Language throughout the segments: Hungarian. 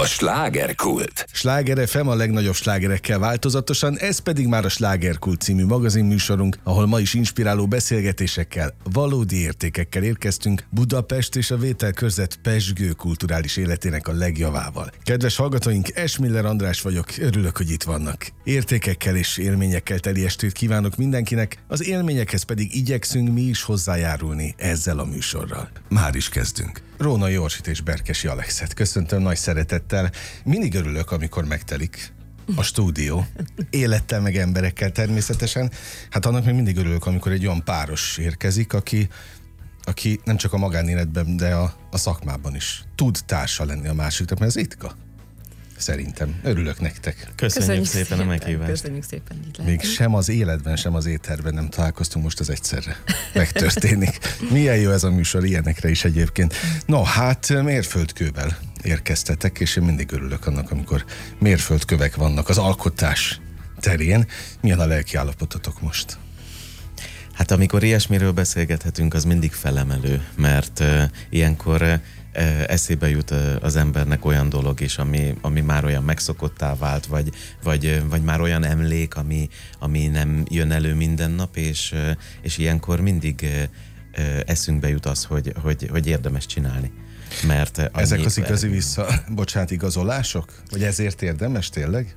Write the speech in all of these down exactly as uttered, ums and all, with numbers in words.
A slágerkult. Sláger ef em a legnagyobb slágerekkel változatosan, ez pedig már a Slágerkult című magazinműsorunk, ahol ma is inspiráló beszélgetésekkel, valódi értékekkel érkeztünk Budapest és a vételkörzet pezsgő kulturális életének a legjavával. Kedves hallgatóink, Esmiller András vagyok, örülök, hogy itt vannak. Értékekkel és élményekkel teli estét kívánok mindenkinek, az élményekhez pedig igyekszünk mi is hozzájárulni ezzel a műsorral. Már is kezdünk. Rónai Orsit és Berkesi Alexet köszöntöm nagy szeretettel. Mindig örülök, amikor megtelik a stúdió. Élettel meg emberekkel természetesen. Hát annak még mindig örülök, amikor egy olyan páros érkezik, aki, aki nem csak a magánéletben, de a, a szakmában is tud társa lenni a másiknak, mert ez ritka. Szerintem. Örülök nektek. Köszönjük, Köszönjük szépen, szépen a meghívást. Köszönjük szépen, így Még lehetünk. sem az életben, sem az étterben nem találkoztunk, most az egyszerre megtörténik. Milyen jó ez a műsor, ilyenekre is egyébként. No, hát mérföldkővel érkeztetek, és én mindig örülök annak, amikor mérföldkövek vannak az alkotás terén. Milyen a lelki állapototok most? Hát amikor ilyesmiről beszélgethetünk, az mindig felemelő, mert uh, ilyenkor uh, eszébe jut uh, az embernek olyan dolog is, ami, ami már olyan megszokottá vált, vagy, vagy, uh, vagy már olyan emlék, ami, ami nem jön elő minden nap, és, uh, és ilyenkor mindig uh, uh, eszünkbe jut az, hogy, hogy, hogy érdemes csinálni. Mert uh, Ezek annyi- az igazi vissza, bocsánat, igazolások? Hogy ezért érdemes tényleg?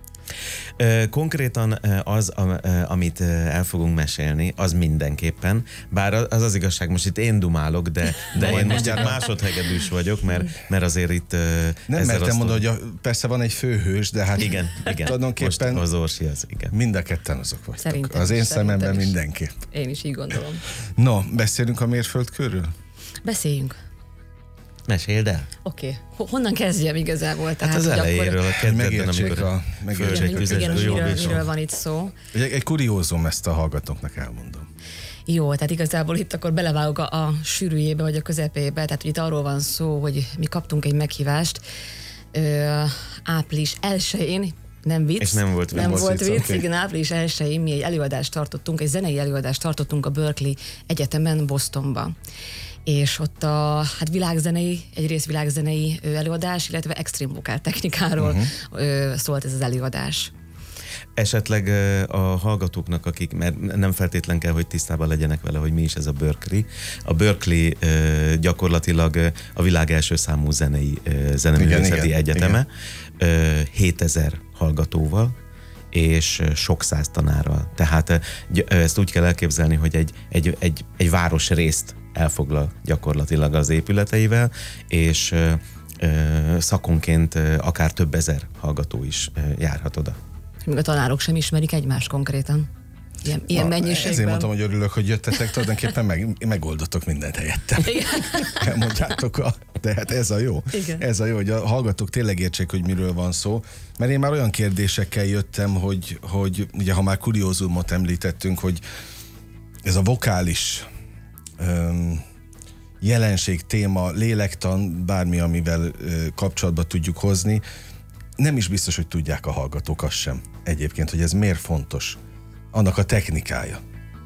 Ö, Konkrétan ö, az, am- ö, amit ö, el fogunk mesélni, az mindenképpen, bár az az igazság, most itt én dumálok, de, de én most itt másodhegedűs vagyok, mert, mert azért itt ö, Nem ezzel mertem azt- mondani, hogy a, persze van egy főhős, de hát Igen, igen, tulajdonképpen most az Orsi az, igen. mind a ketten azok vagytok. Szerintem Az én is, szerintem szememben is. mindenképp. Én is így gondolom. No, beszélünk a mérföldkőről? Beszéljünk. Meséld el. Oké. Okay. Honnan kezdjem igazából? Hát Tehát, az hogy elejéről, a kedvedben, Megértsék amikor a- megértsék föld- Igen, egy igen, füzesből miről, jobb is miről van. van itt szó. Egy, egy kuriózum, ezt a hallgatóknak elmondom. Jó, tehát igazából itt akkor belevágok a, a sűrűjébe, vagy a közepébe, tehát hogy itt arról van szó, hogy mi kaptunk egy meghívást ö, április elsején, nem vicc. És nem volt vicc. Nem Nem volt volt vicc, vicc, oké. igen, április elsején mi egy előadást tartottunk, egy zenei előadást tartottunk a Berkeley Egyetemen, Bostonban. És ott a hát világzenei, egyrészt világzenei ö, előadás, illetve extrém vokál technikáról uh-huh. szólt ez az előadás. Esetleg ö, a hallgatóknak, akik, mert nem feltétlen kell, hogy tisztában legyenek vele, hogy mi is ez a Berkeley. A Berkeley ö, gyakorlatilag ö, a világ első számú zenei ö, zeneművészeti Igen, igen, egyeteme, ö, hétezer hallgatóval, és ö, sok száz tanárral. Tehát ö, gy- ö, ezt úgy kell elképzelni, hogy egy, egy, egy, egy városrészt elfoglal gyakorlatilag az épületeivel, és ö, ö, szakonként ö, akár több ezer hallgató is ö, járhat oda. Még a tanárok sem ismerik egymást konkrétan. Ilyen, ilyen Na, mennyiségben. ezért mondtam, hogy örülök, hogy jöttetek, tulajdonképpen meg, megoldottok mindent helyettem. Elmondjátok, a, de hát ez a jó. Igen. Ez a jó, hogy a hallgatók tényleg értsék, hogy miről van szó. Mert én már olyan kérdésekkel jöttem, hogy, hogy ugye ha már kuriózumot említettünk, hogy ez a vokális öm, jelenség, téma, lélektan, bármi, amivel ö, kapcsolatba tudjuk hozni, nem is biztos, hogy tudják a hallgatók azt sem egyébként, hogy ez miért fontos. Annak a technikája.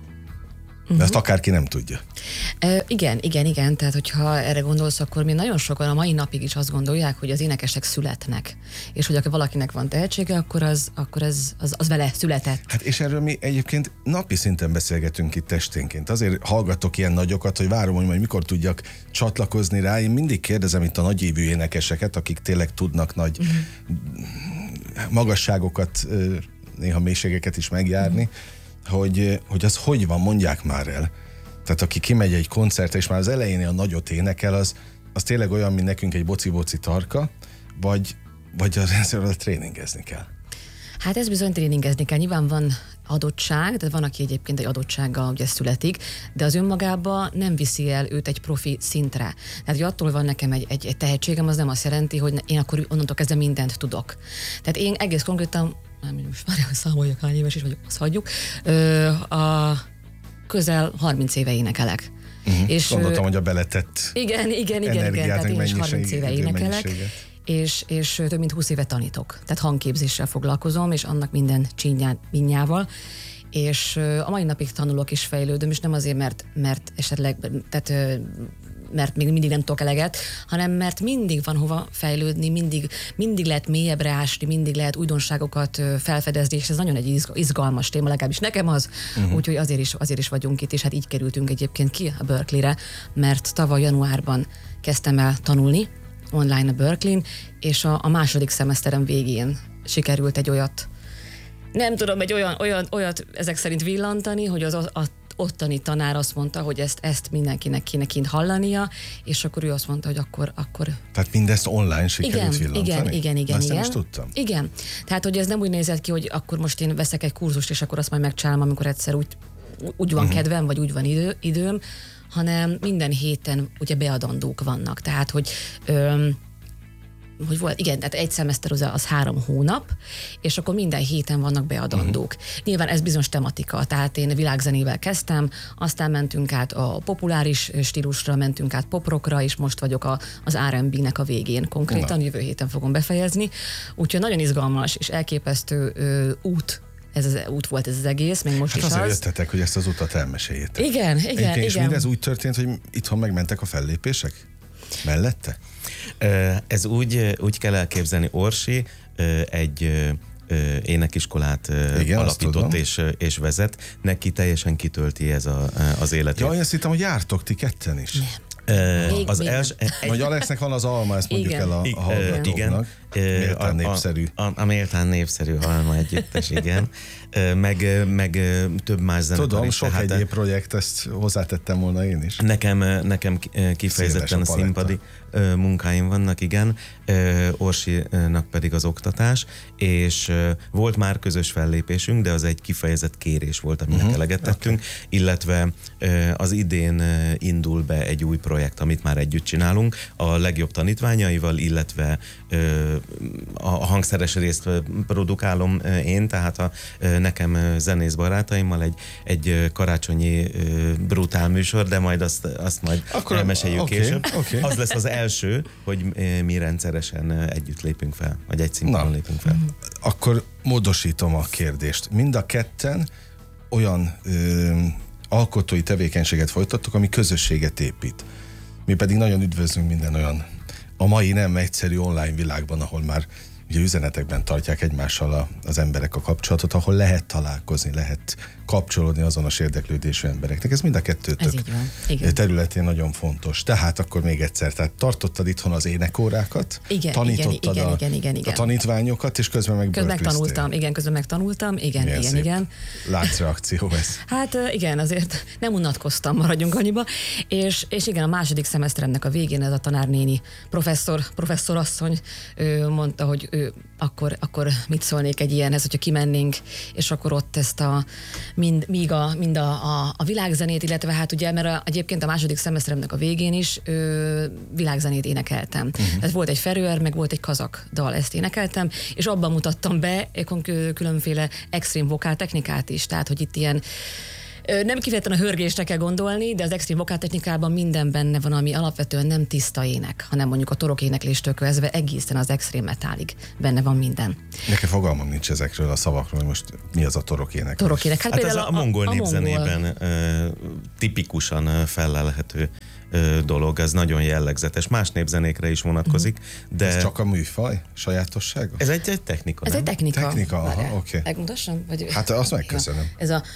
De ezt akárki nem tudja. Ö, igen, igen, igen, tehát hogyha erre gondolsz, akkor mi nagyon sokan a mai napig is azt gondolják, hogy az énekesek születnek. És hogy ha valakinek van tehetsége, akkor az, akkor az, az, az vele született. Hát és erről mi egyébként napi szinten beszélgetünk itt esténként. Azért hallgatok ilyen nagyokat, hogy várom, hogy majd mikor tudjak csatlakozni rá. Én mindig kérdezem itt a nagyívű énekeseket, akik tényleg tudnak nagy uh-huh. magasságokat, néha mélységeket is megjárni, uh-huh. hogy, hogy az hogy van, mondják már el. Tehát aki kimegy egy koncertre, és már az elején a nagyot énekel, az, az tényleg olyan, mint nekünk egy boci-boci tarka, vagy, vagy az ezzel tréningezni kell. Hát ez bizony tréningezni kell. Nyilván van adottság, de van, aki egyébként egy adottsággal ugye születik, de az önmagában nem viszi el őt egy profi szintre. Tehát, hogy attól van nekem egy, egy, egy tehetségem, az nem azt jelenti, hogy én akkor onnantól kezdve mindent tudok. Tehát én egész konkrétan, nem, most már számoljak, hány éves is vagyok, azt hagyjuk, ö, a közel harminc éve énekelek. Uh-huh. És, Gondoltam, hogy a beletett igen, igen, igen, igen, tehát én is harminc éve énekelek. És, és több mint húsz éve tanítok. Tehát hangképzéssel foglalkozom, és annak minden csinyával. És a mai napig tanulok és fejlődöm, és nem azért, mert, mert esetleg tehát, mert még mindig nem tudok eleget, hanem mert mindig van hova fejlődni, mindig, mindig lehet mélyebbre ásni, mindig lehet újdonságokat felfedezni, és ez nagyon egy izgalmas téma, legalábbis nekem az, uh-huh. úgyhogy azért is, azért is vagyunk itt, és hát így kerültünk egyébként ki a Berkeley-re, mert tavaly januárban kezdtem el tanulni online a Berkeley-n, és a, a második szemeszterem végén sikerült egy olyat, nem tudom, egy olyan, olyan, olyat ezek szerint villantani, hogy az a, a ottani tanár azt mondta, hogy ezt, ezt mindenkinek kéne kint hallania, és akkor ő azt mondta, hogy akkor... akkor... Tehát mindezt online sikerült igen, villantani? Igen, igen, igen. Ezt igen. nem is tudtam. Igen. Tehát, hogy ez nem úgy nézett ki, hogy akkor most én veszek egy kurzust, és akkor azt majd megcsinálom, amikor egyszer úgy, úgy van uh-huh. kedvem, vagy úgy van idő, időm, hanem minden héten ugye beadandók vannak. Tehát, hogy... Öm, hogy volt, igen, tehát egy szemeszter az, az három hónap, és akkor minden héten vannak beadandók. Uh-huh. Nyilván ez bizonyos tematika, tehát én világzenével kezdtem, aztán mentünk át a populáris stílusra, mentünk át poprockra, és most vagyok a, az er end bé-nek a végén konkrétan, Na. jövő héten fogom befejezni. Úgyhogy nagyon izgalmas és elképesztő ö, út ez az út volt ez az egész, még most hát is az. azért jöttetek, hogy ezt az utat elmeséljétek. Igen, igen, igen. És mindez úgy történt, hogy itthon megmentek a fellépések? Mellette? Ez úgy, úgy kell elképzelni, Orsi egy énekiskolát Igen, alapított és, és vezet, neki teljesen kitölti ez a, az életét. Ja, én azt hittem, hogy jártok ti ketten is. Nem. Uh, az els, Vagy Alexnek van az alma, ezt mondjuk igen. el a, a hallgatóknak. Igen. Méltán népszerű. A, a, a méltán népszerű alma együttes, igen. Meg, meg több más zenekar Tudom, is. sok Tehát, egyéb projekt, ezt hozzátettem volna én is. Nekem, nekem kifejezetten a, a színpadi munkáim vannak, igen. Orsinak pedig az oktatás, és volt már közös fellépésünk, de az egy kifejezett kérés volt, aminek uh-huh. eleget tettünk, okay. illetve az idén indul be egy új projekt, amit már együtt csinálunk, a legjobb tanítványaival, illetve a hangszeres részt produkálom én, tehát a nekem zenész barátaimmal egy, egy karácsonyi brutál műsor, de majd azt, azt majd Akkor, elmeséljük okay, később. Okay. Az lesz az első, hogy mi rendszeresen együtt lépünk fel, vagy egy színpadon lépünk fel. Akkor módosítom a kérdést. Mind a ketten olyan ö, alkotói tevékenységet folytattok, ami közösséget épít. Mi pedig nagyon üdvözlünk minden olyan a mai nem egyszerű online világban, ahol már ugye üzenetekben tartják egymással a, az emberek a kapcsolatot, ahol lehet találkozni, lehet kapcsolódni azonos érdeklődésű embereknek. Ez mind a kettőtök területén nagyon fontos. Tehát akkor még egyszer, tehát tartottad itthon az énekórákat, igen, tanítottad igen, a, igen, igen, igen. a tanítványokat, és közben meg közben megtanultam, igen, közben megtanultam, igen, Milyen igen, szép igen. láncreakció ez. Hát igen, azért nem unatkoztam, maradjunk annyiba, és, és igen, a második szemeszteremnek a végén ez a tanárnéni professzor, professzorasszony ő mondta, hogy ő akkor, akkor mit szólnék egy ilyenhez, hogyha kimennénk, és akkor ott ezt a mind, míg a, mind a, a, a világzenét, illetve hát ugye, mert a, egyébként a második szemeszteremnek a végén is ö, világzenét énekeltem. Uh-huh. Tehát volt egy ferőer, meg volt egy kazak dal, ezt énekeltem, és abban mutattam be különféle extrém vokál technikát is, tehát hogy itt ilyen nem kifejezetten a hörgésre kell gondolni, de az extrém vokáltechnikában minden benne van, ami alapvetően nem tiszta ének, hanem mondjuk a torok énekléstől kezdve egészen az extrém metálig benne van minden. Nekem fogalmam nincs ezekről a szavakról, hogy most mi az a torok éneklés. Torok ének. Hát, hát ez a, a mongol a, a népzenében mongol... tipikusan fellelhető dolog, ez nagyon jellegzetes. Más népzenékre is vonatkozik, de... Ez csak a műfaj sajátossága? Ez egy, egy technika, Ez nem? egy technika. Technika, aha, oké. Okay. Megmutassam? Vagy... Hát azt megköszönöm. Ez a...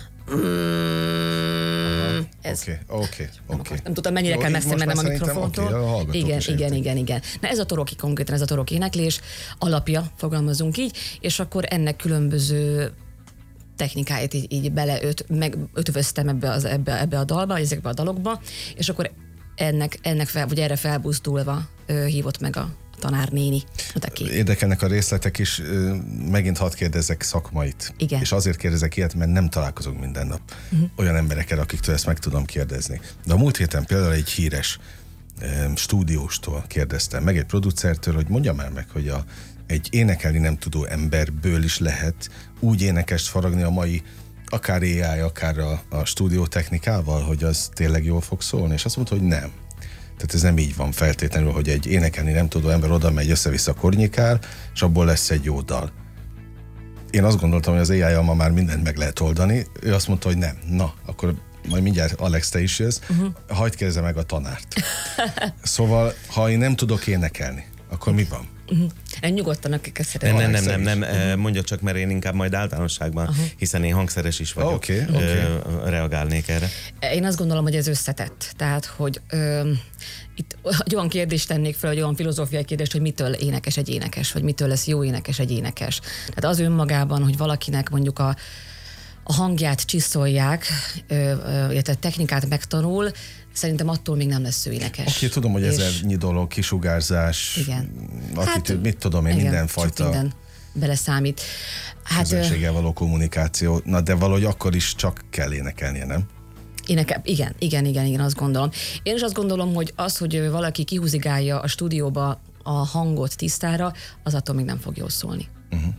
Oké, oké, oké. Nem tudtam, mennyire kell messze mennem a mikrofontól. Okay, igen, igen, igen, igen. Na ez a toroki konkrétan, ez a torok éneklés alapja, fogalmazunk így, és akkor ennek különböző technikáit így, így beleöt, meg ötvöztem ebbe, az, ebbe, ebbe a dalba, ezekbe a dalokba, és akkor ennek, ennek fel, vagy erre felbuzdulva ö, hívott meg a tanárnéni. Érdekelnek a részletek is, megint hadd kérdezzek szakmait. Igen. És azért kérdezek ilyet, mert nem találkozunk minden nap uh-huh. olyan emberekkel, akiktől ezt meg tudom kérdezni. De a múlt héten például egy híres um, stúdióstól kérdeztem, meg egy producertől, hogy mondja már meg, hogy a, egy énekelni nem tudó emberből is lehet úgy énekest faragni a mai akár á i, akár a, a stúdiótechnikával, hogy az tényleg jól fog szólni, és azt mondta, hogy nem. Tehát ez nem így van feltétlenül, hogy egy énekelni nem tudó ember oda megy, össze-vissza kornyikál, és abból lesz egy jó dal. Én azt gondoltam, hogy az á i-jal ma már mindent meg lehet oldani, ő azt mondta, hogy nem. Na, akkor majd mindjárt Alex, te is jössz, uh-huh. hagyd kérdezze meg a tanárt. Szóval, ha én nem tudok énekelni, akkor mi van? Uh-huh. Nyugodtan, akik ezt szeretnék. Nem, nem, nem, nem, nem. Uh-huh. Mondja csak, mert én inkább majd általánosságban, uh-huh. hiszen én hangszeres is vagyok, okay, okay. reagálnék erre. Én azt gondolom, hogy ez összetett. Tehát, hogy ö, itt egy olyan kérdést tennék fel, egy olyan filozófiai kérdést, hogy mitől énekes egy énekes, vagy mitől lesz jó énekes egy énekes. Tehát az önmagában, hogy valakinek mondjuk a a hangját csiszolják, illetve technikát megtanul, szerintem attól még nem lesz ő énekes. Oké, okay, tudom, hogy ezernyi dolog, kisugárzás, igen. attitűd, hát, mit tudom én, igen, mindenfajta minden beleszámít. Hát, közönséggel való kommunikáció, na de valahogy akkor is csak kell énekelnie, nem? Énekel, igen, igen, igen, igen, azt gondolom. Én is azt gondolom, hogy az, hogy valaki kihúzigálja a stúdióba a hangot tisztára, az attól még nem fog jól szólni. Uh-huh.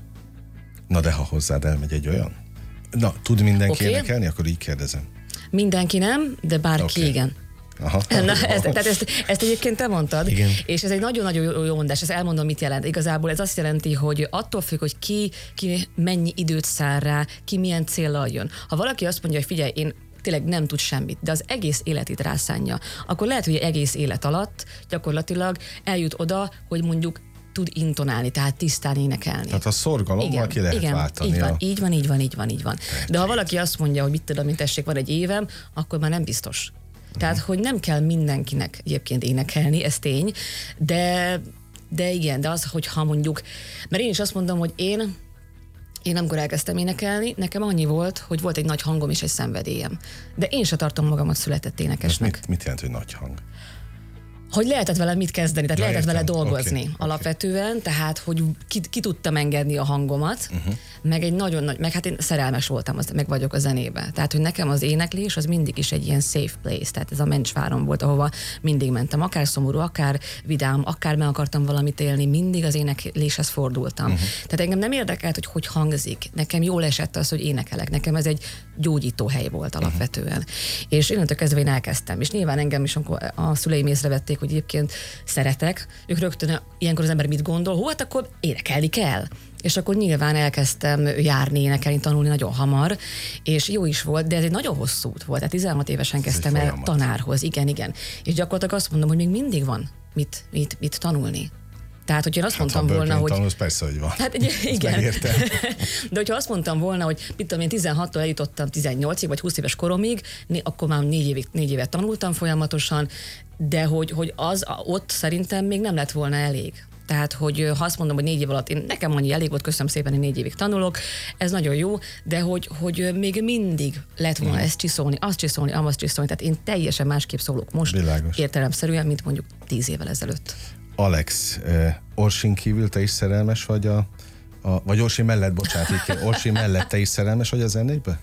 Na de ha hozzád elmegy egy olyan? Na, tud mindenki okay. énekelni? Akkor így kérdezem. Mindenki nem, de bárki okay. igen. Aha. Na, ezt, tehát ezt, ezt egyébként te mondtad, igen. És ez egy nagyon-nagyon jó mondás, ezt elmondom, mit jelent. Igazából ez azt jelenti, hogy attól függ, hogy ki, ki mennyi időt szár rá, ki milyen céllal jön. Ha valaki azt mondja, hogy figyelj, én tényleg nem tud semmit, de az egész életét rászánja, akkor lehet, hogy egész élet alatt gyakorlatilag eljut oda, hogy mondjuk tud intonálni, tehát tisztán énekelni. Tehát a szorgalommal ki lehet igen, váltani. Így van, a... így van, így van, így van, így van. De ha valaki azt mondja, hogy mit tudom, mint tessék, van egy évem, akkor már nem biztos. Tehát, hogy nem kell mindenkinek egyébként énekelni, ez tény, de, de igen, de az, hogyha mondjuk, mert én is azt mondom, hogy én Én amikor elkezdtem énekelni, nekem annyi volt, hogy volt egy nagy hangom és egy szenvedélyem. De én se tartom magamat született énekesnek. Mit, mit jelent, hogy nagy hang? Hogy lehetett vele mit kezdeni, tehát ja, lehetett értem. vele dolgozni okay, alapvetően, okay. Tehát hogy ki, ki tudtam engedni a hangomat, uh-huh. meg egy nagyon nagy, meg hát én szerelmes voltam, az, meg vagyok a zenébe. Tehát, hogy nekem az éneklés az mindig is egy ilyen safe place, tehát ez a mencsvárom volt, ahova mindig mentem, akár szomorú, akár vidám, akár meg akartam valamit élni, mindig az énekléshez fordultam. Uh-huh. Tehát engem nem érdekelt, hogy hogy hangzik. Nekem jól esett az, hogy énekelek. Nekem ez egy gyógyító hely volt alapvetően. Uh-huh. És innentől kezdve én elkezdtem. És nyilván engem is, amikor a szüleim észrevették, hogy egyébként szeretek, ők rögtön ilyenkor az ember mit gondol, hú, hát akkor énekelni kell. És akkor nyilván elkezdtem járni, énekelni, tanulni nagyon hamar, és jó is volt, de ez egy nagyon hosszú út volt. Tehát tizenhat évesen ez kezdtem el tanárhoz, igen, igen. És gyakorlatilag azt mondom, hogy még mindig van mit, mit, mit tanulni. Tehát, hogy én azt hát, mondtam volna, hogy... Tanulsz, persze, hogy van. Hát igen. De hogyha azt mondtam volna, hogy mit tudom, én tizenhattól eljutottam tizennyolcig, vagy húsz éves koromig, akkor már négy, évig, négy évet tanultam folyamatosan, de hogy, hogy az ott szerintem még nem lett volna elég. Tehát, hogy ha azt mondom, hogy négy év alatt én, nekem annyi elég volt, köszönöm szépen, hogy négy évig tanulok, ez nagyon jó, de hogy, hogy még mindig lett volna mm. ezt csiszolni, azt csiszolni, azt csiszolni, tehát én teljesen másképp szólok most, világos. Értelemszerűen, mint mondjuk tíz évvel ezelőtt. Alex, uh, Orsin kívül te is szerelmes vagy a, a vagy Orsi mellett, bocsánat, így Orsi mellett te is szerelmes vagy a zenébe?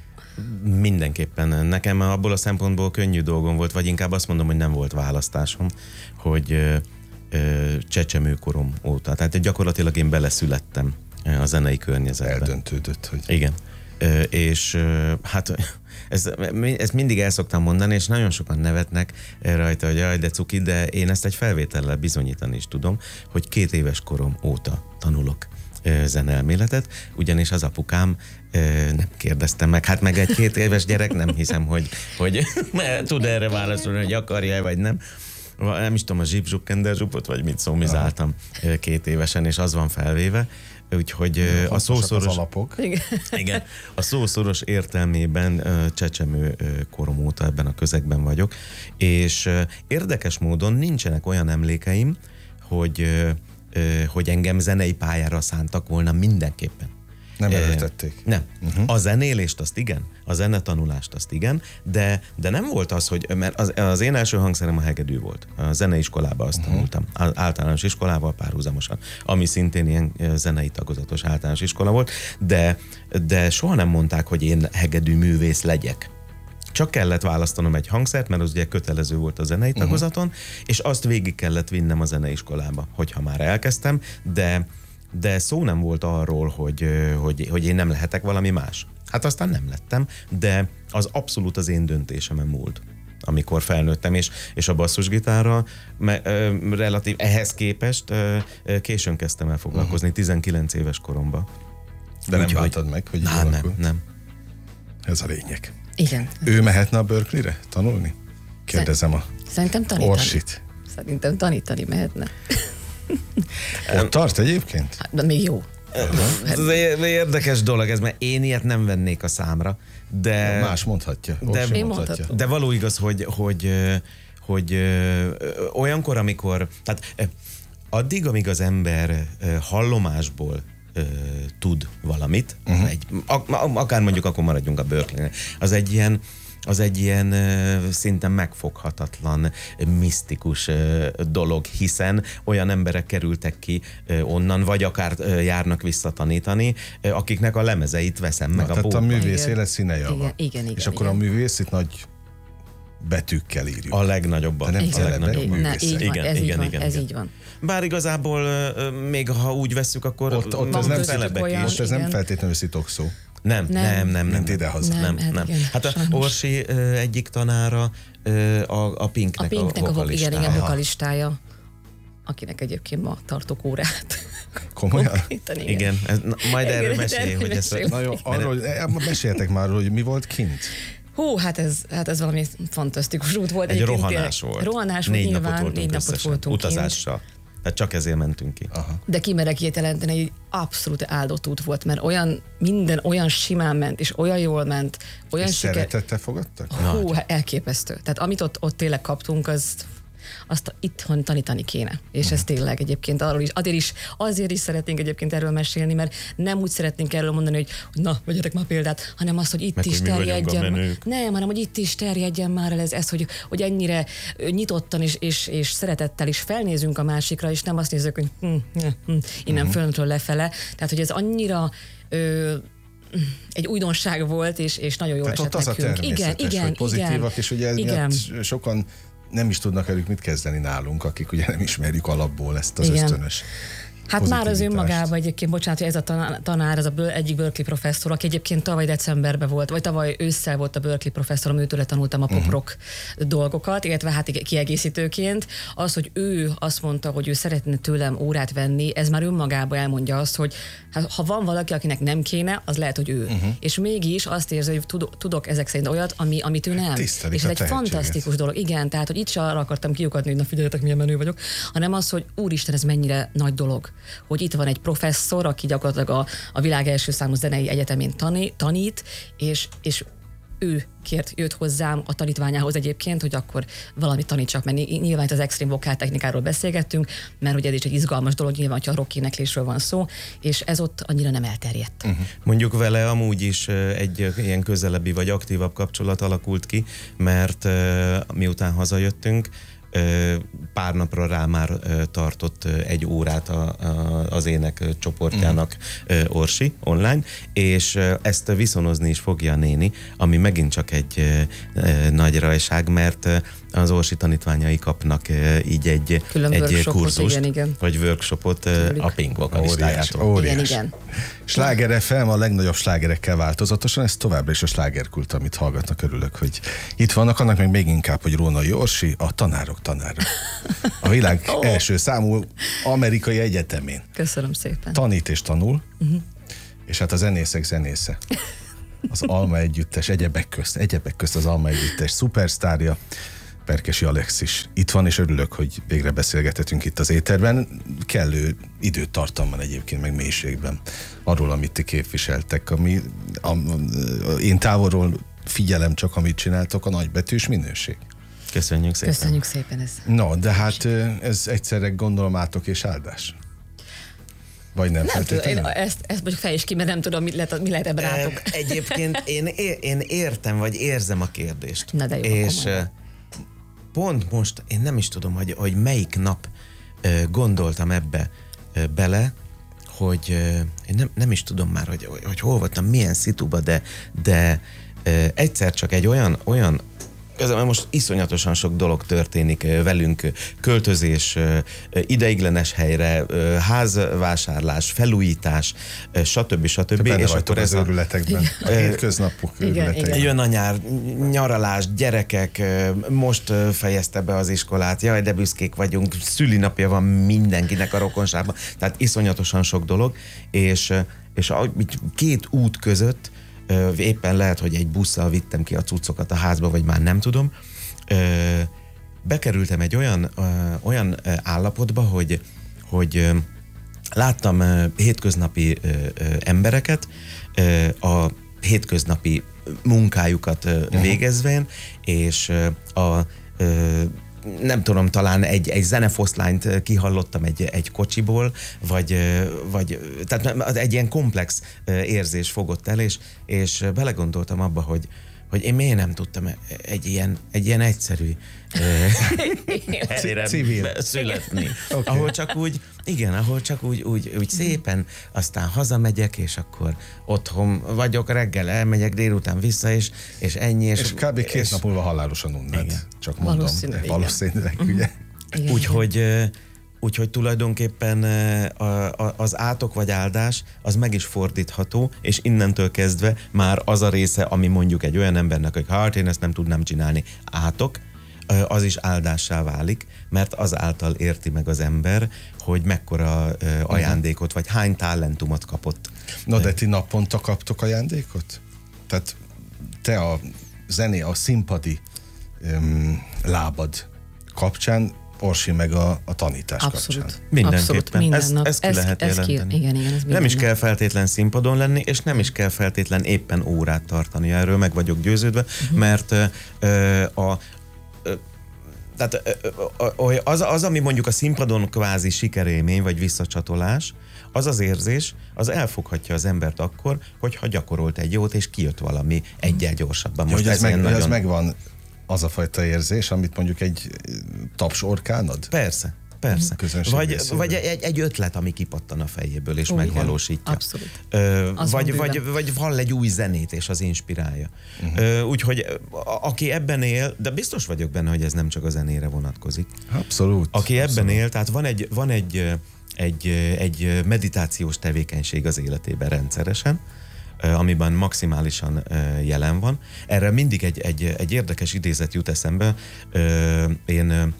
Mindenképpen. Nekem abból a szempontból könnyű dolgom volt, vagy inkább azt mondom, hogy nem volt választásom, hogy ö, ö, csecsemőkorom óta. Tehát gyakorlatilag én beleszülettem a zenei környezetbe. Eldöntődött, hogy... Igen. Ö, és ö, hát... Ezt, ezt mindig el szoktam mondani, és nagyon sokan nevetnek rajta, hogy jaj, de cuki, de én ezt egy felvétellel bizonyítani is tudom, hogy két éves korom óta tanulok zeneelméletet, ugyanis az apukám nem kérdeztem meg, hát meg egy két éves gyerek nem hiszem, hogy, hogy tud erre válaszolni, hogy akarja-e, vagy nem. Nem is tudom, a zsip-zsup-kender-zsupot, vagy mit szomizáltam két évesen, és az van felvéve. Úgyhogy ja, a szószoros, igen. igen, a szószoros értelmében csecsemő korom óta ebben a közegben vagyok, és érdekes módon nincsenek olyan emlékeim, hogy, hogy engem zenei pályára szántak volna mindenképpen. Nem előtették. Nem. Uh-huh. A zenélést azt igen, a zenetanulást azt igen, de, de nem volt az, hogy, mert az, az én első hangszerem a hegedű volt. A zeneiskolában azt uh-huh. tanultam, általános iskolával párhuzamosan, ami szintén ilyen zenei tagozatos általános iskola volt, de, de soha nem mondták, hogy én hegedű művész legyek. Csak kellett választanom egy hangszert, mert az ugye kötelező volt a zenei tagozaton, uh-huh. és azt végig kellett vinnem a zeneiskolába, hogyha már elkezdtem, de de szó nem volt arról, hogy, hogy, hogy én nem lehetek valami más. Hát aztán nem lettem, de az abszolút az én döntésemen múlt, amikor felnőttem, és, és a basszusgitárral me, ö, relatív ehhez képest ö, későn kezdtem el foglalkozni, uh-huh. tizenkilenc éves koromban. De nem láttad meg, hogy így nem, nem, nem. Ez a lényeg. Igen. Ő mehetne a Berkeley-re tanulni? Kérdezem a Szerintem tanítani. Orsit. Szerintem tanítani mehetne. Ott tart egyébként? Hát, de még jó. Ez egy érdekes dolog ez, mert én ilyet nem vennék a számra, de... Más mondhatja. De, Orsi Én mondhatja. mondhatom. de való igaz, hogy, hogy, hogy, hogy olyankor, amikor... Tehát addig, amíg az ember hallomásból tud valamit, uh-huh. egy, akár mondjuk akkor maradjunk a Berkeley-nél, az egy ilyen az egy ilyen uh, szinten megfoghatatlan, misztikus uh, dolog, hiszen olyan emberek kerültek ki uh, onnan, vagy akár uh, járnak vissza tanítani, uh, akiknek a lemezeit veszem Na, meg a tehát a boltban. művész Igen. élet színe java. Igen, igen, igen, És akkor igen. a művész itt nagy betűkkel írjuk. A legnagyobban. De nem a tele- legnagyobb. de- Na, művészek. így van, Igen, ez, igen, így van, igen, ez igen. így van. Bár igazából uh, még ha úgy vesszük, akkor Ott, ott Van ez nem, köztük felebek olyan- is. most ez nem igen. feltétlenül szitokszó. Nem, nem, nem, nem. Mint nem. idehaza. Nem, Nem, nem. hát nem. igen, Hát a sajnos. Orsi ö, egyik tanára ö, a, a A Pinknek a, Pinknek a, vo- igen, vokalistája. igen, vokalistája, akinek egyébként ma tartok órát. Komolyan? Konkrétan, igen. Igen, ez, na, majd Igen, erről de mesélj, erről hogy ezt... mesélj. Na jó, arról, eh, meséljetek már, hogy mi volt kint. Hú, hát ez, hát ez valami fantasztikus út volt. Egy Egyébként rohanás tényleg. volt. Rohanás volt négy nyilván, napot voltunk négy napot összesen, voltunk kint. utazással. Tehát csak ezért mentünk ki. Aha. De kimerek ilyet jelenteni, hogy abszolút áldott út volt, mert olyan, minden olyan simán ment, és olyan jól ment, olyan És siker... szeretettel fogadtak? Hú, hát elképesztő. Tehát amit ott, ott tényleg kaptunk, az azt itthon tanítani kéne. És ez tényleg egyébként arról is, azért is, azért is szeretnénk egyébként erről mesélni, mert nem úgy szeretnénk erről mondani, hogy, hogy na, vegyetek már példát, hanem az, hogy itt Meg, is hogy mi vagyunk a terjedjen. menők. Nem, hanem hogy itt is terjedjen már el ez, ez hogy, hogy ennyire ö, nyitottan és, és, és szeretettel is felnézünk a másikra, és nem azt nézzük, hogy hm, hm, hm, innen uh-huh. föntről lefele. Tehát, hogy ez annyira ö, egy újdonság volt, és, és nagyon jól Tehát ott esett az a nekünk. természetes, Igen, igen, hogy pozitívak, igen, és ugye igen. emiatt sokan nem is tudnak velük mit kezdeni nálunk, akik ugye nem ismerjük alapból ezt az Igen. ösztönös Hát már az pozitivitást. önmagában egyébként, bocsánat, hogy ez a tanár, tanár ez a Böl- egyik Berkeley professzor, aki egyébként tavaly decemberben volt, vagy tavaly ősszel volt a Berkeley professzorom, őtőle tanultam a pop-rock uh-huh. dolgokat, illetve hát igen, kiegészítőként. Az, hogy ő azt mondta, hogy ő szeretne tőlem órát venni, ez már önmagában elmondja azt, hogy hát, ha van valaki, akinek nem kéne, az lehet, hogy ő. Uh-huh. És mégis azt érzi, hogy tudok, tudok ezek szerint olyat, ami, amit ő nem. Tisztelik És ez a egy tehetséget. fantasztikus dolog. Igen, tehát, hogy itt se arra akartam kiukadni, hogy na figyeljetek, milyen menő vagyok, hanem az, hogy úristen, ez mennyire nagy dolog, hogy itt van egy professzor, aki gyakorlatilag a, a világ első számú zenei egyetemén tani, tanít, és, és ő kért, jött hozzám a tanítványához egyébként, hogy akkor valamit tanítsak, mert nyilván itt az extrém vokál technikáról beszélgettünk, mert ugye ez is egy izgalmas dolog, nyilván, hogyha a rock éneklésről van szó, és ez ott annyira nem elterjedt. Uh-huh. Mondjuk vele amúgy is egy ilyen közelebbi vagy aktívabb kapcsolat alakult ki, mert miután hazajöttünk, pár napra rá már tartott egy órát a, a, az ének csoportjának mm. Orsi online, és ezt viszonozni is fogja a néni, ami megint csak egy nagy rajság, mert az Orsi tanítványai kapnak így egy, Külön egy workshopot, kurzust, igen, igen. vagy workshopot Tőlük. a Pink Óriás, vokalistájától. óriás. Igen, igen. Sláger ef em a legnagyobb slágerekkel változatosan, ez továbbra is a slágerkult, amit hallgatnak, örülök, hogy itt vannak, annak meg még inkább, hogy Rónai Orsi, a tanárok tanára. A világ Ó. első számú amerikai egyetemén. Köszönöm szépen. Tanít és tanul, uh-huh. és hát a zenészek zenésze. Az Alma Együttes, egyebek közt, egyebek közt az Alma Együttes szupersztárja, Perkesi Alexis itt van, és örülök, hogy végre beszélgethetünk itt az éterben. Kellő időtartamban egyébként, meg mélységben arról, amit ti képviseltek, ami a, a, én távolról figyelem csak, amit csináltok, a nagybetűs minőség. Köszönjük szépen. Köszönjük szépen ez. No, de hát ez egyszerre gondolom átok és áldás. Vagy nem, Nem tudom, én feltétlenül? ezt, ezt most fejtsd ki, mert nem tudom, mit lehet, mi lehet ebben rátok. Egyébként én, é- én értem, vagy érzem a kérdést. Na de jó, és akkor mondom. pont most én nem is tudom, hogy, hogy melyik nap ö, gondoltam ebbe ö, bele, hogy ö, én nem, nem is tudom már, hogy, hogy, hogy hol voltam, milyen szituba, de, de ö, egyszer csak egy olyan, olyan közben most iszonyatosan sok dolog történik velünk, költözés, ideiglenes helyre, házvásárlás, felújítás, stb. stb. Benne És vagytok akkor az ez a, őrületekben, a hétköznapok Igen, őrületekben. igen. jön a nyár, nyaralás, gyerekek, most fejezte be az iskolát, jaj, de büszkék vagyunk, szülinapja van mindenkinek a rokonságban, tehát iszonyatosan sok dolog, és, és a, két út között ö, éppen lehet, hogy egy busszal vittem ki a cuccokat a házba, vagy már nem tudom, ö, bekerültem egy olyan, ö, olyan állapotba, hogy, hogy ö, láttam ö, hétköznapi ö, ö, embereket ö, a hétköznapi munkájukat ö, végezvén, és ö, a ö, nem tudom, talán egy, egy zenefoszlányt kihallottam egy, egy kocsiból, vagy, vagy tehát egy ilyen komplex érzés fogott el, és, és belegondoltam abba, hogy, hogy én miért nem tudtam egy ilyen, egy ilyen egyszerű helyre születni. Okay. Ahol csak úgy, igen, ahol csak úgy, úgy, úgy szépen, aztán hazamegyek, és akkor otthon vagyok, reggel elmegyek, délután vissza, és, és ennyi. És, és kb. két és, nap múlva halálosan unnád. Csak mondom. Valószínűleg. Valószínűleg, ugye? Úgyhogy Úgyhogy tulajdonképpen az átok vagy áldás az meg is fordítható, és innentől kezdve már az a része, ami mondjuk egy olyan embernek, hogy hát én ezt nem tudnám csinálni, átok, az is áldássá válik, mert azáltal érti meg az ember, hogy mekkora ajándékot, vagy hány talentumot kapott. Na de ti naponta kaptok ajándékot? Tehát te a zené, a színpadi um, lábad kapcsán, Orsi meg a, a tanítás Abszolút. kapcsán. Mindenképpen. Abszolút, ezt, ezt ki ez, lehet ez jelenteni. Ki, igen, igen, ez nem is kell feltétlen színpadon lenni, és nem is kell feltétlen éppen órát tartani. Erről meg vagyok győződve, uh-huh. mert ö, a ö, tehát az, az, ami mondjuk a színpadon kvázi sikerélmény, vagy visszacsatolás, az az érzés, az elfoghatja az embert akkor, hogyha gyakorolt egy jót, és kijött valami egyel gyorsabban. Most ja, ez, ez, meg, nagyon... ez megvan az a fajta érzés, amit mondjuk egy taps orkánod? Persze. Persze. Vagy, vagy egy, egy ötlet, ami kipattan a fejéből, és Ó, megvalósítja. Abszolút. Ö, vagy, vagy, vagy hall egy új zenét, és az inspirálja. Uh-huh. Úgyhogy a, aki ebben él, de biztos vagyok benne, hogy ez nem csak a zenére vonatkozik. Abszolút. Aki abszolút. ebben él, tehát van egy, van egy, egy, egy meditációs tevékenység az életében rendszeresen, amiben maximálisan jelen van. Erre mindig egy, egy, egy érdekes idézet jut eszembe. Én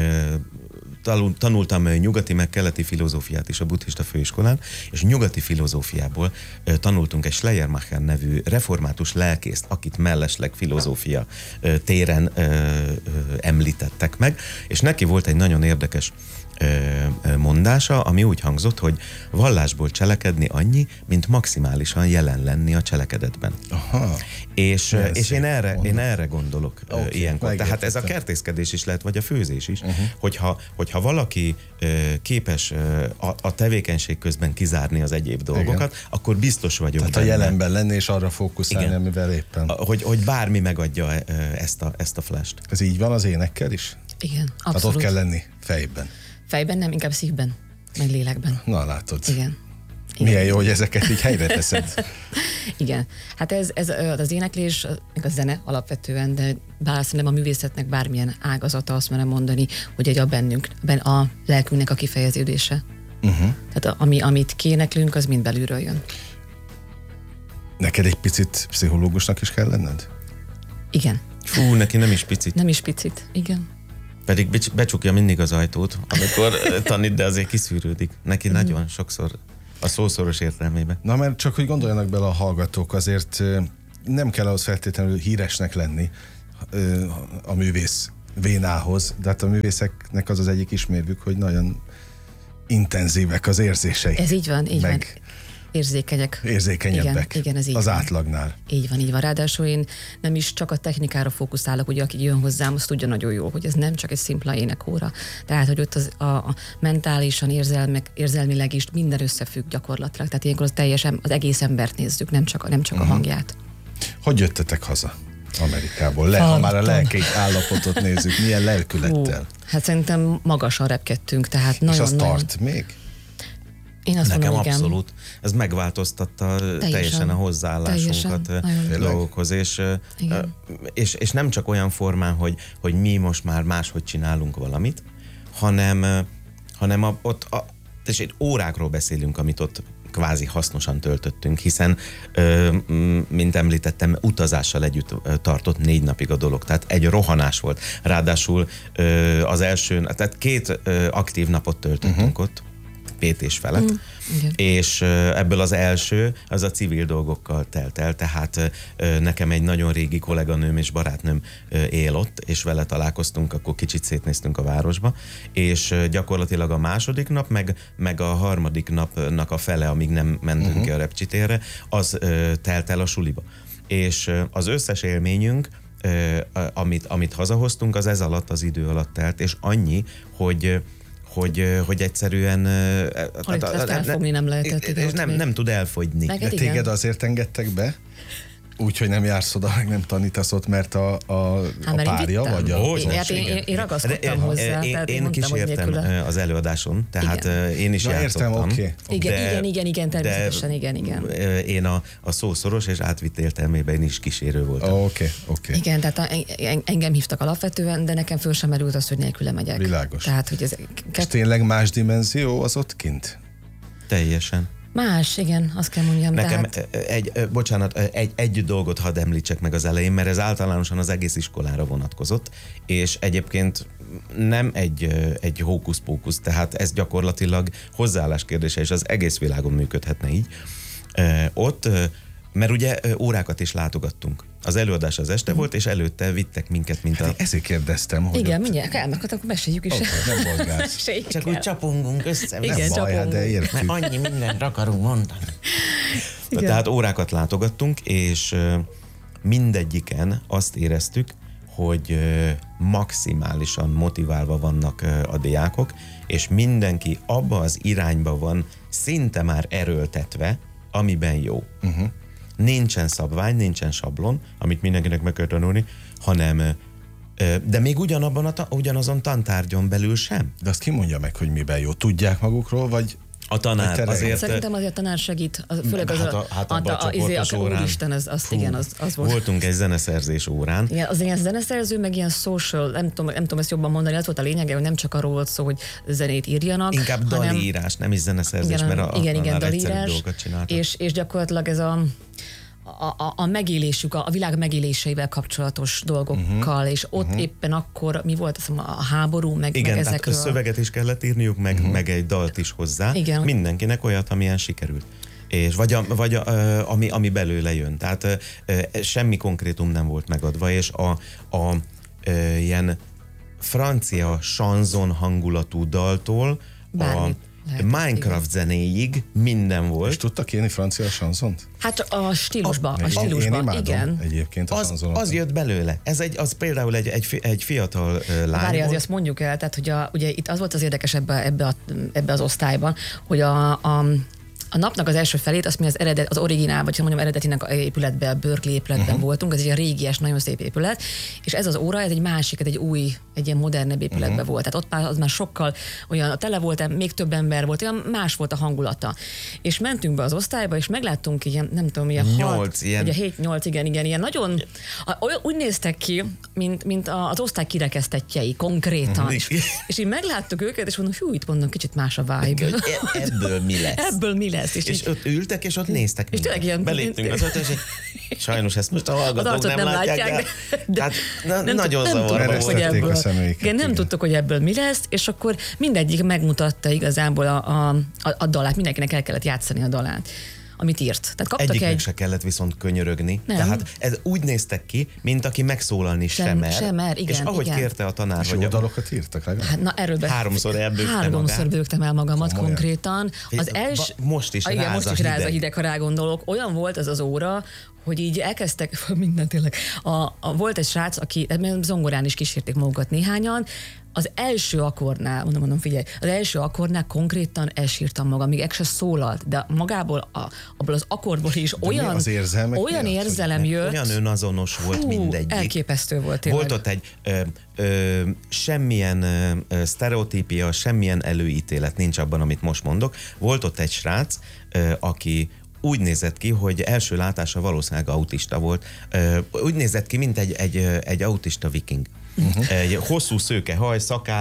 tanultam nyugati meg keleti filozófiát is a buddhista főiskolán, és nyugati filozófiából tanultunk egy Schleiermacher nevű református lelkészt, akit mellesleg filozófia téren említettek meg, és neki volt egy nagyon érdekes mondása, ami úgy hangzott, hogy vallásból cselekedni annyi, mint maximálisan jelen lenni a cselekedetben. Aha. És, és én, erre, én erre gondolok okay, ilyenkor. Tehát ez a megértettem. Kertészkedés is lehet, vagy a főzés is, uh-huh. hogyha, hogyha valaki képes a, a tevékenység közben kizárni az egyéb dolgokat, igen. akkor biztos vagyok Tehát benne. a jelenben lenni és arra fókuszálni, igen. amivel éppen. Hogy, hogy bármi megadja ezt a, ezt a flash-t. Ez így van az énekkel is? Igen, abszolút. Tehát ott kell lenni fejben. Fejben nem, inkább szívben, meg lélekben. Na, látod. Igen. Igen. Milyen jó, hogy ezeket így helyre teszed. Igen. Hát ez, ez az éneklés, meg a zene alapvetően, de bár szerintem a művészetnek bármilyen ágazata, azt merem mondani, hogy egy a bennünk, a lelkünknek a kifejeződése. Uh-huh. Tehát ami, amit kiéneklünk, az mind belülről jön. Neked egy picit pszichológusnak is kell lenned? Igen. Fú, neki nem is picit. Nem is picit, igen. Pedig becsukja mindig az ajtót, amikor tanít, de azért kiszűrődik. Neki mm. nagyon sokszor a szószoros értelmében. Na, mert csak hogy gondoljanak bele a hallgatók, azért nem kell ahhoz feltétlenül híresnek lenni a művész vénához, de hát a művészeknek az az egyik ismérvük, hogy nagyon intenzívek az érzései. Ez így van, így meg van. Érzékenyek. Érzékenyebbek. Igen, igen, ez így az van. átlagnál. Így van, így van. Ráadásul én nem is csak a technikára fókuszálok, ugye aki jön hozzám, azt tudja nagyon jó, hogy ez nem csak egy szimpla énekóra. Tehát, hogy ott az, a, a mentálisan, érzelmek, érzelmileg is minden összefügg gyakorlatilag. Tehát ilyenkor az teljesen az egész embert nézzük, nem csak, nem csak uh-huh. a hangját. Hogy jöttetek haza Amerikából? Le, ha már a lelki állapotot nézzük, milyen lelkülettel? Hú, hát szerintem magasan repkedtünk, tehát nagyon. És az nagyon... tart még? Én azt Nekem mondom, abszolút. Ez megváltoztatta teljesen, teljesen a hozzáállásunkat teljesen, dolgokhoz, és, és, és nem csak olyan formán, hogy, hogy mi most már máshogy csinálunk valamit, hanem, hanem a, ott a, és egy órákról beszélünk, amit ott kvázi hasznosan töltöttünk, hiszen, mint említettem, utazással együtt tartott négy napig a dolog, tehát egy rohanás volt. Ráadásul az első, tehát két aktív napot töltöttünk uh-huh. ott, képét és felett. Mm, és ebből az első, az a civil dolgokkal telt el, tehát nekem egy nagyon régi kolléganőm és barátnőm él ott, és vele találkoztunk, akkor kicsit szétnéztünk a városba, és gyakorlatilag a második nap, meg, meg a harmadik napnak a fele, amíg nem mentünk uh-huh. ki a repcsitérre, az telt el a suliba. És az összes élményünk, amit, amit hazahoztunk, az ez alatt az idő alatt telt, és annyi, hogy hogy, hogy egyszerűen... Hogy ezt elfogni nem lehetett. És nem, nem tud elfogyni. De téged azért engedtek be? Úgyhogy nem jársz oda, meg nem tanítasz ott, mert a, a, hát, a párja, vagy a... Én, hát én, én, én ragaszkodtam de, hozzá. Én, tehát én mondtam, kísértem az előadáson, tehát igen. én is Na, játszottam. Értem, okay. Igen, de, igen, igen, igen, természetesen, igen, igen. Én a, a szószoros és átvitt értelmében is kísérő voltam. Oké, oh, oké. Okay, okay. Igen, tehát a, engem hívtak alapvetően, de nekem föl sem merült az, hogy nélküle megyek. Világos. Tehát, hogy ez... És tényleg más dimenzió az ott kint? Teljesen. Más, igen, azt kell mondjam. Nekem tehát... egy, bocsánat, egy, egy dolgot hadd említsek meg az elején, mert ez általánosan az egész iskolára vonatkozott, és egyébként nem egy, egy hókusz-pókusz, tehát ez gyakorlatilag hozzáállás kérdése, és az egész világon működhetne így. Ott, mert ugye órákat is látogattunk. Az előadás az este mm. volt, és előtte vittek minket, mint a... Hát ezért kérdeztem, hogy igen, ott... mindjárt elmegyek, akkor meséljük is. Okay, nem bozgálsz. Csak úgy csapongunk össze. Igen, nem baj, hát de értjük. Mert annyi mindent akarunk mondani. Tehát órákat látogattunk, és mindegyiken azt éreztük, hogy maximálisan motiválva vannak a diákok, és mindenki abba az irányba van szinte már erőltetve, amiben jó. Uh-huh. Nincsen szabvány, nincsen sablon, amit mindenkinek meg kell tanulni, hanem de még ugyanabban a ta, ugyanazon tantárgyon belül sem. De azt ki mondja meg, hogy miben jó? Tudják magukról, vagy... A tanár azért... Szerintem azért a tanár segít, az, főleg az hát a, hát a, a, a, a, a, a úristen, az, az, fú, igen, az, az volt. Voltunk egy zeneszerzés órán. Igen, az ilyen zeneszerző, meg ilyen social, nem tudom, nem tudom ezt jobban mondani, az volt a lényege, hogy nem csak arról volt szó, hogy zenét írjanak. Inkább hanem, dalírás, nem is zeneszerzés, igen, mert a, igen, a, igen, a dalírás, dolgokat csináltak. És, és gyakorlatilag ez a... A, a, a megélésük, a, a világ megéléseivel kapcsolatos dolgokkal, uh-huh. és ott uh-huh. éppen akkor mi volt az, a háború, meg, igen, meg ezekről. Igen, szöveget is kellett írniuk, meg, uh-huh. meg egy dalt is hozzá. Igen. Mindenkinek olyat, amilyen sikerült. És vagy, a, vagy a, ami, ami belőle jön. Tehát semmi konkrétum nem volt megadva, és a, a, a ilyen francia chanson hangulatú daltól bármit. A Minecraft zenéig minden volt. És tudtak írni francia chanzont? Hát a stílusban, a, a stílusban, én imádom igen. Egyébként a az, az jött belőle. Ez egy, az például egy, egy, egy fiatal uh, lány Várj, volt. azért azt mondjuk el, tehát hogy a, ugye itt az volt az érdekes ebbe, ebbe, a, ebbe az osztályban, hogy a, a A napnak az első felét, azt mi az eredet, az originál, vagy mondjam eredetinek a épületben, a Berkeley épületben uh-huh. voltunk, ez egy ilyen régies, nagyon szép épület, és ez az óra, ez egy másik, egy új, egy ilyen modernebb épületben uh-huh. volt. Tehát ott már, az már sokkal olyan, tele volt, még több ember volt, olyan más volt a hangulata. És mentünk be az osztályba, és megláttunk ilyen, nem tudom, ilyen nyolc, ilyen... vagy a hét-nyolc, igen, igen, ilyen nagyon, olyan, úgy néztek ki, mint, mint az osztály kirekesztettjei, konkrétan. Uh-huh. És, és így megláttuk őket, és mondom, hú, itt mondom, kicsit más a vibe. Ebből mi lesz? Ebből mi lesz? És, és ott ültek, és ott néztek. És tényleg ilyen... Beléptünk az ötös, és sajnos ezt most a hallgatók nem, nem látják, látják, de, de hát na, nem, nagyon zavarba volt. Ebből, igen, igen, nem tudtuk, hogy ebből mi lesz, és akkor mindegyik megmutatta igazából a, a, a, a dalát, mindenkinek el kellett játszani a dalát, amit írt. Tehát kaptak egyiknek egy... se kellett viszont könyörögni. Nem. Tehát ez úgy néztek ki, mint aki megszólalni sem, sem mer. Sem mer, igen, és ahogy igen. kérte a tanár, és hogy... jó dalokat írtak legalább? Hát, na, erről be... Háromszor elbőgtem Háromszor magát. bőgtem el magamat Komolyan. Konkrétan. Az els... Most is ah, igen, ráz most a is hideg. ráz a hideg, ha rágondolok. Olyan volt ez az óra, hogy így elkezdtek, minden tényleg, a, a, volt egy srác, aki zongorán is kísérték magukat néhányan, az első akkordnál, mondom, mondom, figyelj, az első akkordnál konkrétan elsírtam magam, még se szólalt, de magából, a, abból az akkordból is de olyan, az olyan érzelem az, jött. Olyan önazonos volt hú, mindegyik. Elképesztő volt tényleg. Volt ott egy ö, ö, semmilyen ö, sztereotípia, semmilyen előítélet nincs abban, amit most mondok. Volt ott egy srác, ö, aki úgy nézett ki, hogy első látásra valószínűleg autista volt. Ö, úgy nézett ki, mint egy, egy, egy autista viking. Uh-huh. Egy hosszú szőke haj, szakál,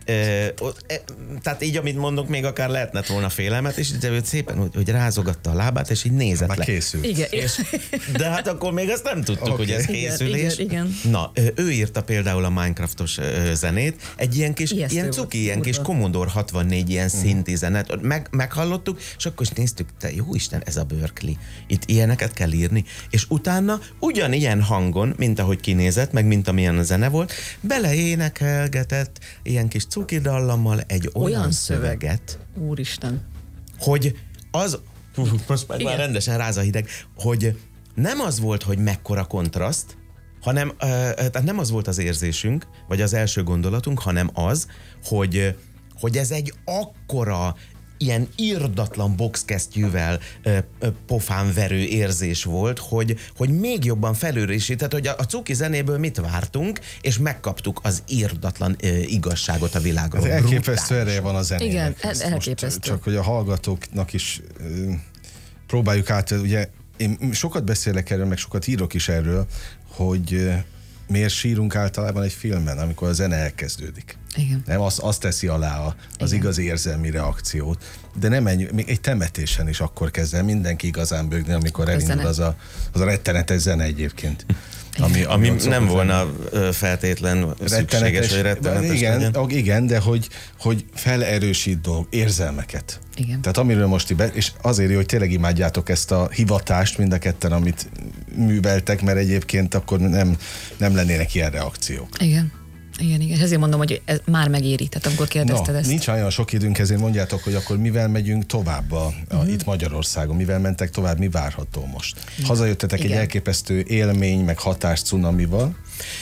E, e, tehát így, amit mondok, még akár lehetne volna félelmet, és de ő szépen, hogy, hogy rázogatta a lábát, és így nézett Már le. készült. Igen. És, de hát akkor még azt nem tudtuk, Okay. hogy ez Igen, készülés. igen, igen. Na, ő írta például a Minecraftos zenét, egy ilyen kis, Ijesztő ilyen volt, cuki, ilyen kurva. kis Commodore hatvannégy ilyen mm. szinti zenet. Meg, meghallottuk, és akkor is néztük, te jó Isten, ez a Berkeley. Itt ilyeneket kell írni. És utána ugyanilyen hangon, mint ahogy kinézett, meg mint amilyen a zene volt, beleénekelgetett ilyen kis cuki dallammal egy olyan, Olyan szöveget, Úristen. hogy az, most már, már rendesen ráz a hideg, hogy nem az volt, hogy mekkora kontraszt, hanem, uh, tehát nem az volt az érzésünk, vagy az első gondolatunk, hanem az, hogy, hogy ez egy akkora ilyen irdatlan boxkesztyűvel ö, ö, pofán verő érzés volt, hogy, hogy még jobban felőrisített, hogy a, a cuki zenéből mit vártunk, és megkaptuk az irdatlan ö, igazságot a világról. Ez elképesztő ereje van a zenének. Igen, Ezt elképesztő. most csak hogy a hallgatóknak is ö, próbáljuk át, ugye én sokat beszélek erről, meg sokat írok is erről, hogy ö, miért sírunk általában egy filmen, amikor a zene elkezdődik. Igen. Nem, az, az teszi alá a, az Igen. igazi érzelmi reakciót. De nem ennyi, még egy temetésen is akkor kezd el mindenki igazán bőgni, amikor elindul az a, az a rettenetes zene egyébként. Ami, Ami ami nem volna ö, feltétlen szükséges, hogy rettenetes igen, legyen. igen, de hogy, hogy felerősít dolg, érzelmeket. Igen. Tehát amiről most így be, és azért jó, hogy tényleg imádjátok ezt a hivatást mind a ketten, amit műveltek, mert egyébként akkor nem, nem lennének ilyen reakciók. Igen. Igen, igen. Ezért mondom, hogy ez már megéri, tehát amikor kérdezted No, ezt. nincs olyan sok időnk, ezért mondjátok, hogy akkor mivel megyünk tovább a, a, mm. itt Magyarországon, mivel mentek tovább, mi várható most? Hazajöttetek Igen. egy elképesztő élmény, meg hatás cunamival.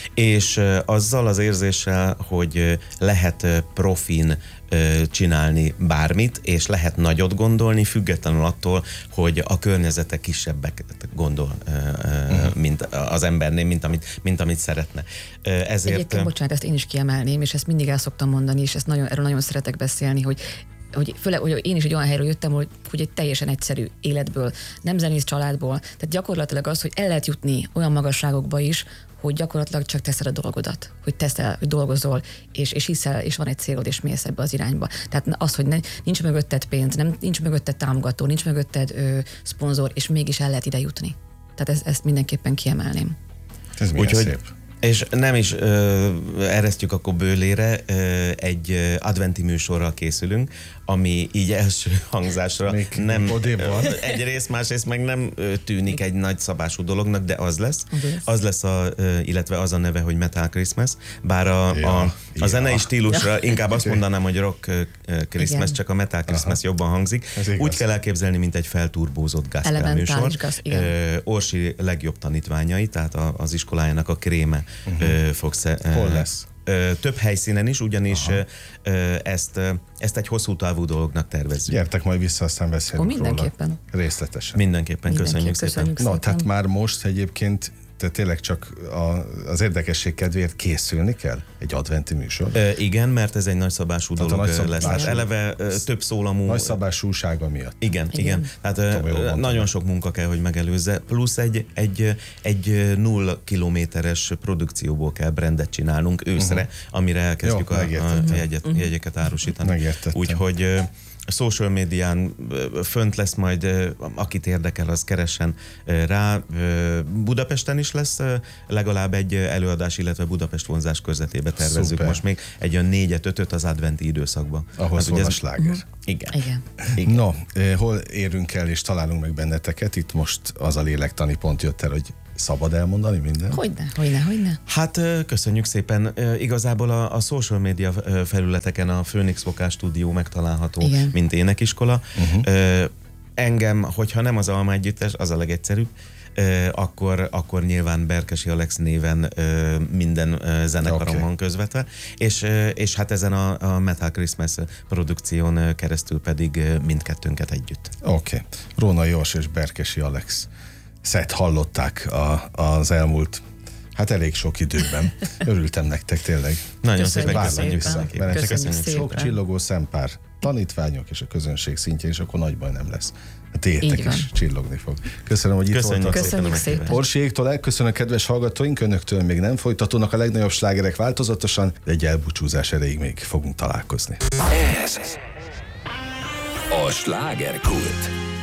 És ö, azzal az érzéssel, hogy ö, lehet ö, profin ö, csinálni bármit, és lehet nagyot gondolni, függetlenül attól, hogy a környezete kisebbek gondol, ö, ö, uh-huh. mint az embernél, mint amit, mint amit szeretne. Ö, ezért... Egyébként, bocsánat, ezt én is kiemelném, és ezt mindig el szoktam mondani, és ezt nagyon, erről nagyon szeretek beszélni, hogy hogy főleg, hogy én is egy olyan helyről jöttem, hogy, hogy egy teljesen egyszerű életből, nem zenész családból, tehát gyakorlatilag az, hogy el lehet jutni olyan magasságokba is, hogy gyakorlatilag csak teszed a dolgodat, hogy teszel, hogy dolgozol, és, és hiszel, és van egy célod, és mész ebbe az irányba. Tehát az, hogy ne, nincs mögötted pénz, nem, nincs mögötted támogató, nincs mögötted ö, szponzor, és mégis el lehet ide jutni. Tehát ez, ezt mindenképpen kiemelném. Ez milyen Úgyhogy, szép. és nem is ö, eresztjük akkor bőlére, ö, egy ö, adventi műsorral készülünk, ami így első hangzásra Még nem odébb van. egyrészt, másrészt meg nem ö, tűnik egy nagy szabású dolognak, de az lesz. Az lesz. Az lesz, a, ö, illetve az a neve, hogy Metal Christmas, bár a, Ja, a, a zenei ja. stílusra inkább azt mondanám, hogy Rock ö, Christmas, Igen. csak a Metal Christmas Aha. jobban hangzik. Ez igaz. Úgy kell elképzelni, mint egy felturbózott gospel Elementális műsor. gospel, igen. Ö, Orsi legjobb tanítványai, tehát a, az iskolájának a kréme uh-huh. fog sze, Hol lesz? Ö, több helyszínen is, ugyanis ö, ezt, ö, ezt egy hosszú távú dolognak tervezzük. Gyertek majd vissza, aztán beszélünk Akkor mindenképpen. róla. Részletesen. Mindenképpen, Mindenképp köszönjük köszönjük szépen. No, tehát már most egyébként te tényleg csak a, az érdekesség kedvéért készülni kell? Egy adventi műsor? Ö, igen, mert ez egy nagyszabású Tehát a dolog nagyszabású- lesz. Tehát eleve ö, több szólamú... Nagyszabásúsága miatt. Igen, igen, Igen. igen. Tehát Tudom, jól ö, mondtam. nagyon sok munka kell, hogy megelőzze, plusz egy, egy, egy null kilométeres produkcióból kell brandet csinálnunk őszre, uh-huh. amire elkezdjük Jó, a, a megértettem. jegyet, jegyeket árusítani. Megértettem. Úgyhogy ö, a social médián ö, fönt lesz majd, ö, akit érdekel, az keressen ö, rá. Ö, Budapesten is lesz ö, legalább egy előadás, illetve Budapest vonzás körzetébe tervezzük Szuper. most még egy olyan négyet, ötöt az adventi időszakban. Ahol Hát szól ugye a ez- sláger. Igen. Igen. Igen. No, eh, hol érünk el és találunk meg benneteket? Itt most az a lélektani pont jött el, hogy szabad elmondani minden? Hogyne, hogyne, hogyne. Hát ö, köszönjük szépen. Ö, Igazából a, a social media ö, felületeken a Phoenix Vokál Stúdió megtalálható, Igen. mint énekiskola. Uh-huh. Ö, Engem, hogyha nem az Alma Együttes, az a legegyszerűbb, ö, akkor, akkor nyilván Berkesi Alex néven ö, minden ö, zenekaron Oké. van közvetve, és, ö, és hát ezen a, a Metal Christmas produkción ö, keresztül pedig ö, mindkettőnket együtt. Oké. Okay. Róna Jós és Berkesi Alex szett hallották a, az elmúlt Hát elég sok időben. Örültem nektek tényleg. Nagyon Köszönjük szépen Várlak köszönjük vissza. szépen. Mert Köszönjük köszönjük szépen. sok csillogó szempár, tanítványok és a közönség szintjén, és akkor nagy baj nem lesz. A tiétek Így van. is csillogni fog. Köszönöm, hogy itt Köszönjük voltak. szépen a Köszönjük meghívást. szépen. Orsiéktól elköszönök, kedves hallgatóink, önöktől még nem folytatódnak a legnagyobb slágerek változatosan, de egy elbúcsúzás erejéig még fogunk találkozni. Ez a slágerkult.